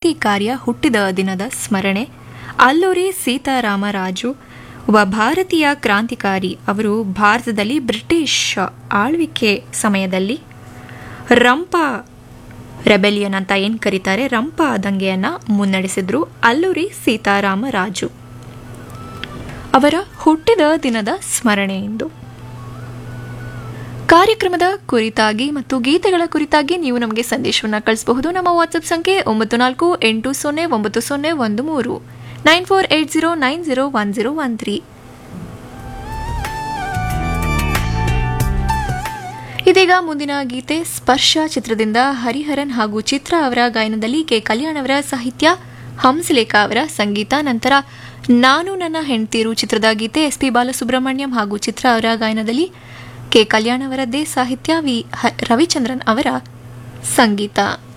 ಕ್ರಾಂತಿಕಾರಿಯ ಹುಟ್ಟಿದ ದಿನದ ಸ್ಮರಣೆ. ಅಲ್ಲೂರಿ ಸೀತಾರಾಮರಾಜು ಒಬ್ಬ ಭಾರತೀಯ ಕ್ರಾಂತಿಕಾರಿ. ಅವರು ಭಾರತದಲ್ಲಿ ಬ್ರಿಟಿಷ್ ಆಳ್ವಿಕೆ ಸಮಯದಲ್ಲಿ ರಂಪಾ ರೆಬೆಲಿಯನ್ ಅಂತ ಏನು ಕರೀತಾರೆ, ರಂಪಾ ದಂಗೆಯನ್ನು ಮುನ್ನಡೆಸಿದ್ರು ಅಲ್ಲೂರಿ ಸೀತಾರಾಮರಾಜು. ಅವರ ಹುಟ್ಟಿದ ದಿನದ ಸ್ಮರಣೆ ಎಂದು. ಕಾರ್ಯಕ್ರಮದ ಕುರಿತಾಗಿ ಮತ್ತು ಗೀತೆಗಳ ಕುರಿತಾಗಿ ನೀವು ನಮಗೆ ಸಂದೇಶವನ್ನು ಕಳಿಸಬಹುದು. ನಮ್ಮ ವಾಟ್ಸ್ಆಪ್ ಸಂಖ್ಯೆ 94809013 9480901013. ಇದೀಗ ಮುಂದಿನ ಗೀತೆ ಸ್ಪರ್ಶ ಚಿತ್ರದಿಂದ ಹರಿಹರನ್ ಹಾಗೂ ಚಿತ್ರ ಅವರ ಗಾಯನದಲ್ಲಿ ಕೆ ಕಲ್ಯಾಣ್ ಅವರ ಸಾಹಿತ್ಯ, ಹಂಸಲೇಖ ಅವರ ಸಂಗೀತ. ನಂತರ ನಾನು ನನ್ನ ಹೆಂಡ್ತೀರು ಚಿತ್ರದ ಗೀತೆ ಎಸ್ ಪಿ ಬಾಲಸುಬ್ರಹ್ಮಣ್ಯಂ ಹಾಗೂ ಚಿತ್ರ ಅವರ ಗಾಯನದಲ್ಲಿ ಕೆ ಕಲ್ಯಾಣ್ ಅವರದ್ದೇ ಸಾಹಿತ್ಯ, ರವಿಚಂದ್ರನ್ ಅವರ ಸಂಗೀತ.